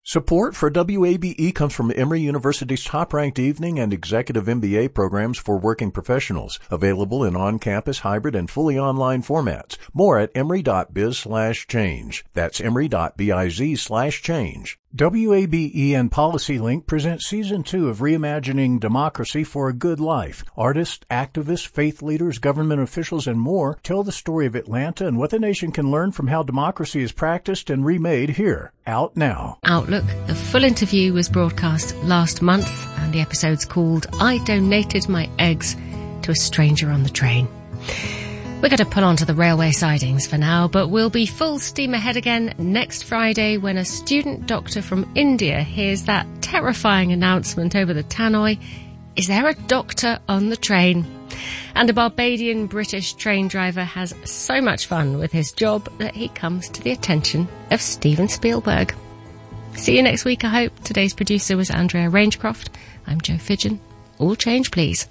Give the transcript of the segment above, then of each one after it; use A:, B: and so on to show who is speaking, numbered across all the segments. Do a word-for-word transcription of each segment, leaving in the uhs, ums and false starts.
A: Support for W A B E comes from Emory University's top-ranked evening and executive M B A programs for working professionals, available in on-campus, hybrid, and fully online formats. More at emory.biz slash change. That's emory.biz slash change. W A B E and PolicyLink present Season two of Reimagining Democracy for a Good Life. Artists, activists, faith leaders, government officials, and more tell the story of Atlanta and what the nation can learn from how democracy is practiced and remade here. Out now.
B: Outlook. The full interview was broadcast last month, and the episode's called I Donated My Eggs to a Stranger on the Train. We're going to pull on to the railway sidings for now, but we'll be full steam ahead again next Friday when a student doctor from India hears that terrifying announcement over the tannoy, is there a doctor on the train? And a Barbadian British train driver has so much fun with his job that he comes to the attention of Steven Spielberg. See you next week, I hope. Today's producer was Andrea Rangecroft. I'm Jo Fidgen. All change, please.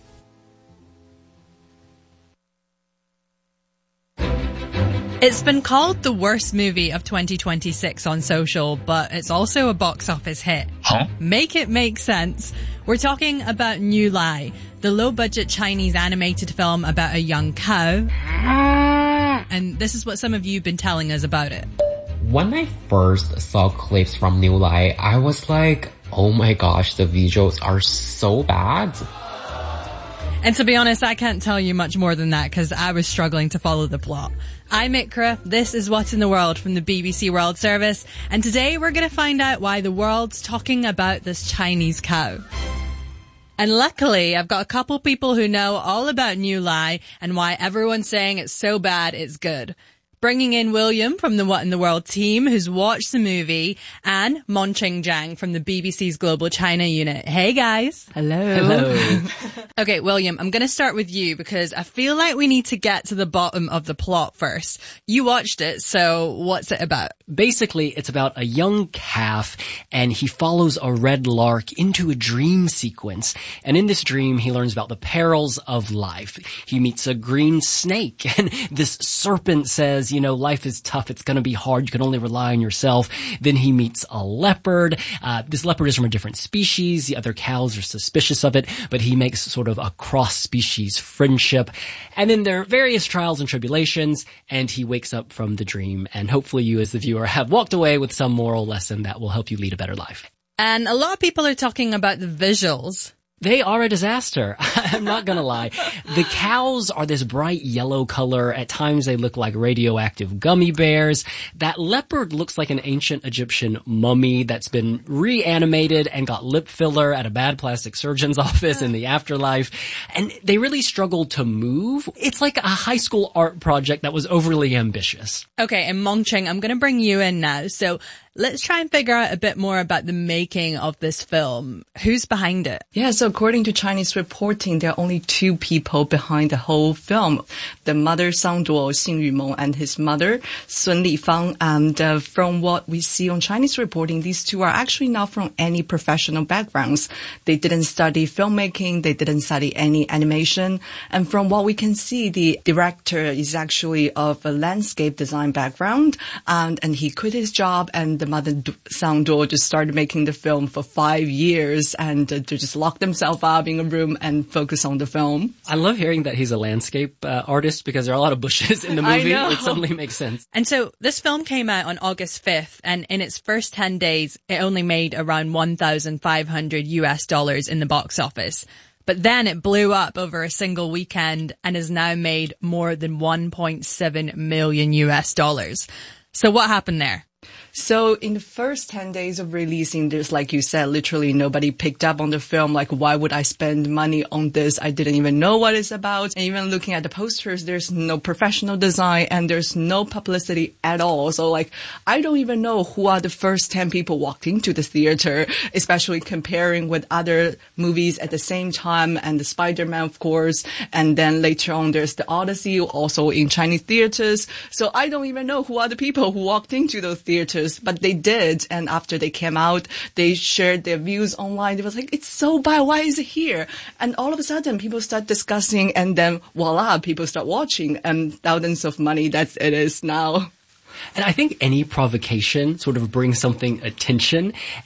C: It's been called the worst movie of twenty twenty-six on social, but it's also a box office hit.
D: Huh?
C: Make it make sense. We're talking about New Lai, the low-budget Chinese animated film about a young cow. And this is what some of you have been telling us about it.
E: When I first saw clips from New Lai, I was like, oh my gosh, the visuals are so bad.
C: And to be honest, I can't tell you much more than that because I was struggling to follow the plot. I'm Ikra, this is What's in the World from the B B C World Service, and today we're going to find out why the world's talking about this Chinese cow. And luckily, I've got a couple people who know all about New Lai and why everyone's saying it's so bad it's good. Bringing in William from the What in the World team, who's watched the movie, and Monqing Zhang from the B B C's Global China unit. Hey guys.
B: Hello.
E: Hello.
C: Okay, William, I'm going to start with you because I feel like we need to get to the bottom of the plot first. You watched it, so what's it about?
F: Basically, it's about a young calf, and he follows a red lark into a dream sequence. And in this dream, he learns about the perils of life. He meets a green snake, and this serpent says, you know, life is tough. It's going to be hard. You can only rely on yourself. Then he meets a leopard. Uh, this leopard is from a different species. The other cows are suspicious of it, but he makes sort of a cross-species friendship. And then there are various trials and tribulations, and he wakes up from the dream. And hopefully you as the viewer have walked away with some moral lesson that will help you lead a better life.
C: And a lot of people are talking about the visuals.
F: They are a disaster. I'm not gonna lie. The cows are this bright yellow color. At times they look like radioactive gummy bears. That leopard looks like an ancient Egyptian mummy that's been reanimated and got lip filler at a bad plastic surgeon's office in the afterlife. And they really struggle to move. It's like a high school art project that was overly ambitious.
C: Okay, and Monqing, I'm gonna bring you in now. So let's try and figure out a bit more about the making of this film. Who's behind it?
G: Yeah, so according to Chinese reporting, there are only two people behind the whole film. The mother, Sang Duo, Xing Yumeng, and his mother, Sun Lifang. And uh, from what we see on Chinese reporting, these two are actually not from any professional backgrounds. They didn't study filmmaking. They didn't study any animation. And from what we can see, the director is actually of a landscape design background. And, and he quit his job, and the mother, Sang Duo, just started making the film for five years and uh, to just lock themselves up in a room and focus on the film.
F: I love hearing that he's a landscape uh, artist because there are a lot of bushes in the movie.
G: I know.
F: It suddenly makes sense.
C: And so this film came out on August fifth, and in its first ten days, it only made around one thousand five hundred U S dollars in the box office. But then it blew up over a single weekend and has now made more than one point seven million U S dollars. So what happened there?
G: So in the first ten days of releasing this, like you said, literally nobody picked up on the film. Like, why would I spend money on this? I didn't even know what it's about. And even looking at the posters, there's no professional design and there's no publicity at all. So like, I don't even know who are the first ten people walked into the theater, especially comparing with other movies at the same time, and the Spider-Man, of course. And then later on, there's the Odyssey, also in Chinese theaters. So I don't even know who are the people who walked into those theaters. But they did, and after they came out, they shared their views online. It was like, it's so bad, why is it here? And all of a sudden, people start discussing, and then voila, people start watching, and thousands of money that it is now.
F: And I think any provocation sort of brings something attention.